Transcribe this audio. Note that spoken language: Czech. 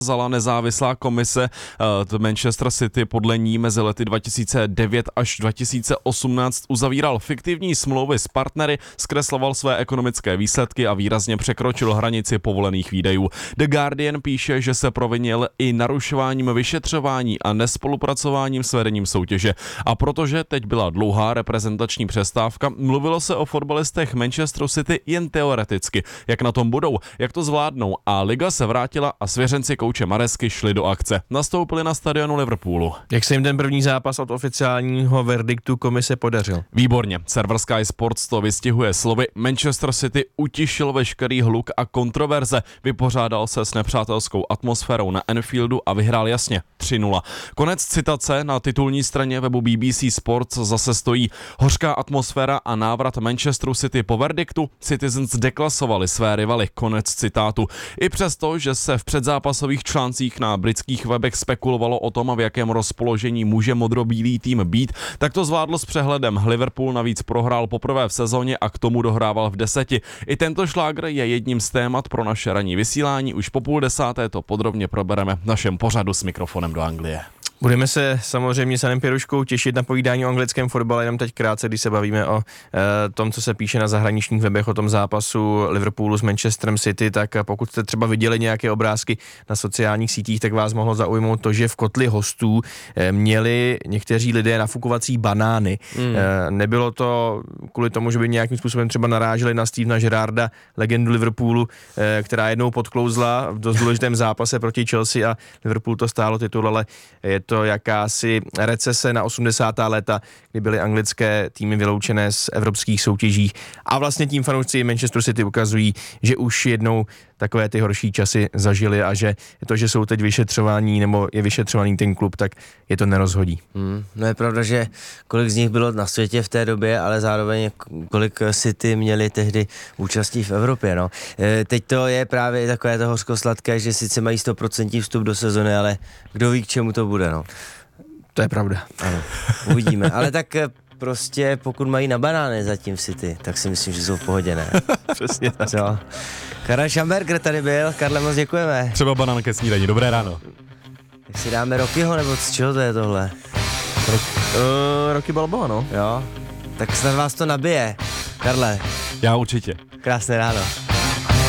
Zala nezávislá komise. Manchester City podle ní mezi lety 2009 až 2018 uzavíral fiktivní smlouvy s partnery, zkresloval své ekonomické výsledky a výrazně překročil hranici povolených výdajů. The Guardian píše, že se provinil i narušováním vyšetřování a nespolupracováním s vedením soutěže. A protože teď byla dlouhá reprezentační přestávka, mluvilo se o fotbalistech Manchesteru City jen teoreticky. Jak na tom budou, jak to zvládnou, a liga se vrátila a svěřenci kouče Maresky šli do akce. Nastoupili na stadionu Liverpoolu. Jak se jim ten první zápas od oficiálního verdiktu komise podařil? Výborně. Server Sky Sports to vystihuje slovy: Manchester City utišil veškerý hluk a kontroverze, vypořádal se s nepřátelskou atmosférou na Anfieldu a vyhrál jasně 3-0. Konec citace. Na titulní straně webu BBC Sports zase stojí: hořká atmosféra a návrat Manchesteru City po verdiktu. Citizens deklasovali své rivaly. Konec citátu. I přesto, že se v předzápasových článcích na britských webech spekulovalo o tom, v jakém rozpoložení může modrobílý tým být, tak to zvládlo s přehledem. Liverpool navíc prohrál poprvé v sezóně a k tomu dohrával v 10. I tento šlágr je jedním z témat pro naše ranní vysílání. Už po 9:30 to podrobně probereme v našem pořadu S mikrofonem do Anglie. Budeme se samozřejmě s Janem Pěruškou těšit na povídání o anglickém fotbale, jenom teď krátce, když se bavíme o tom, co se píše na zahraničních webech o tom zápasu Liverpoolu s Manchesterem City, tak pokud jste třeba viděli nějaké obrázky na sociálních sítích, tak vás mohlo zaujmout to, že v kotli hostů měli někteří lidé nafukovací banány. Nebylo to kvůli tomu, že by nějakým způsobem třeba naráželi na Stevena Gerrarda, legendu Liverpoolu, která jednou podklouzla v dost důležitém zápase proti Chelsea a Liverpool to stálo titul, ale je to jakási recese na 80. léta, kdy byly anglické týmy vyloučené z evropských soutěží a vlastně tím fanoušci Manchester City ukazují, že už jednou takové ty horší časy zažili a že to, že jsou teď vyšetřování nebo je vyšetřovaný ten klub, tak je to nerozhodí. No je pravda, že kolik z nich bylo na světě v té době, ale zároveň kolik City měli tehdy účastí v Evropě. No. Teď to je právě takové to hořkosladké, že sice mají 100% vstup do sezony, ale kdo ví, k čemu to bude. No. To je pravda. Ano, uvidíme. Ale tak prostě pokud mají na banány zatím v City, tak si myslím, že jsou v pohodě, ne? Přesně tak. No. Karel Šamberger tady byl. Karle, moc děkujeme. Třeba banán ke snídani. Dobré ráno. Tak si dáme Rockyho, nebo z čeho to je tohle? Rocky Balboa, no. Jo, tak snad vás to nabije. Karle. Já určitě. Krásné ráno.